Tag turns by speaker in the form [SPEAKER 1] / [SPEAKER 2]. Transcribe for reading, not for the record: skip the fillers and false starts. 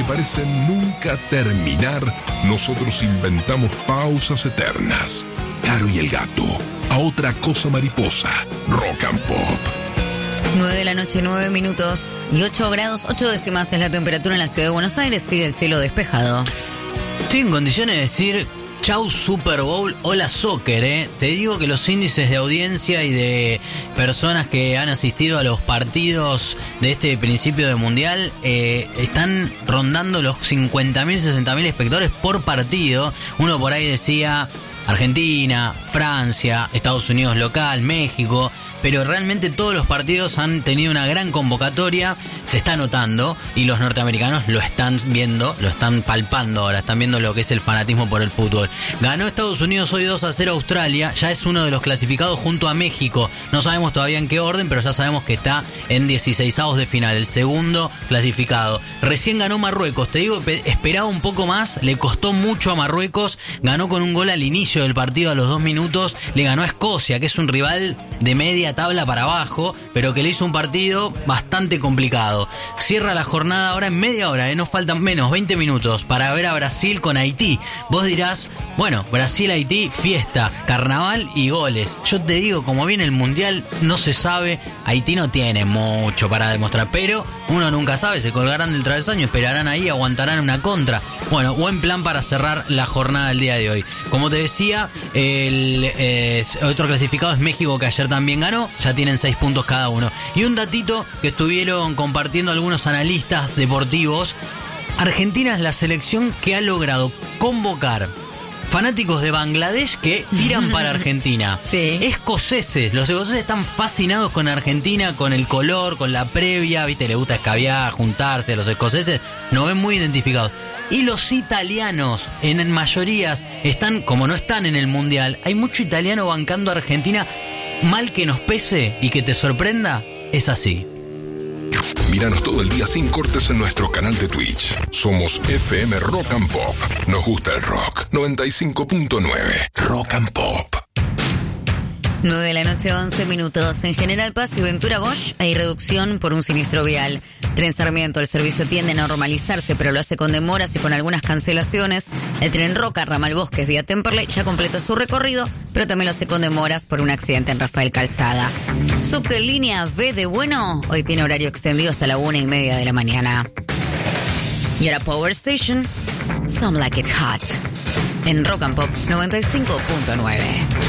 [SPEAKER 1] que parecen nunca terminar, nosotros inventamos pausas eternas. Caro y el Gato, a otra cosa mariposa, Rock and Pop.
[SPEAKER 2] 9 de la noche, 9 minutos y 8 grados, 8 décimas es la temperatura en la ciudad de Buenos Aires. Sigue el cielo despejado.
[SPEAKER 3] Estoy en condiciones de decir chau Super Bowl, hola soccer, Te digo que los índices de audiencia y de personas que han asistido a los partidos de este principio de mundial están rondando los 50.000, 60.000 espectadores por partido. Uno por ahí decía Argentina, Francia, Estados Unidos local, México, pero realmente todos los partidos han tenido una gran convocatoria, se está notando y los norteamericanos lo están viendo, lo están palpando ahora, están viendo lo que es el fanatismo por el fútbol. Ganó Estados Unidos hoy 2-0 a Australia, ya es uno de los clasificados junto a México, no sabemos todavía en qué orden, pero ya sabemos que está en 16avos de final, el segundo clasificado. Recién ganó Marruecos, te digo, esperaba un poco más, le costó mucho a Marruecos, ganó con un gol al inicio del partido a los 2 minutos, le ganó a Escocia, que es un rival de media tabla para abajo, pero que le hizo un partido bastante complicado. Cierra la jornada ahora en media hora, nos faltan menos 20 minutos para ver a Brasil con Haití. Vos dirás, bueno, Brasil-Haití, fiesta, carnaval y goles. Yo te digo, como viene el mundial, no se sabe, Haití no tiene mucho para demostrar, pero uno nunca sabe, se colgarán del travesaño, esperarán ahí, aguantarán una contra. Bueno, buen plan para cerrar la jornada del día de hoy. Como te decía, el otro clasificado es México, que ayer también ganó, ya tienen 6 puntos cada uno. Y un datito que estuvieron compartiendo algunos analistas deportivos: Argentina es la selección que ha logrado convocar fanáticos de Bangladesh que tiran para Argentina.
[SPEAKER 2] Sí.
[SPEAKER 3] Escoceses, los escoceses están fascinados con Argentina, con el color, con la previa, viste, le gusta escabiar, juntarse, los escoceses nos ven muy identificados. Y los italianos, en mayorías, están, como no están en el mundial, hay mucho italiano bancando a Argentina. Mal que nos pese y que te sorprenda, es así.
[SPEAKER 1] Míranos todo el día sin cortes en nuestro canal de Twitch. Somos FM Rock and Pop. Nos gusta el rock. 95.9 Rock and Pop.
[SPEAKER 2] 9 de la noche, 11 minutos. En General Paz y Ventura Bosch hay reducción por un siniestro vial. Tren Sarmiento, el servicio tiende a normalizarse, pero lo hace con demoras y con algunas cancelaciones. El tren Roca, ramal Bosques, vía Temperley, ya completó su recorrido, pero también lo hace con demoras por un accidente en Rafael Calzada. Subte línea B de Bueno, hoy tiene horario extendido hasta la 1:30 de la mañana. Y ahora Power Station, Some Like It Hot, en Rock and Pop 95.9.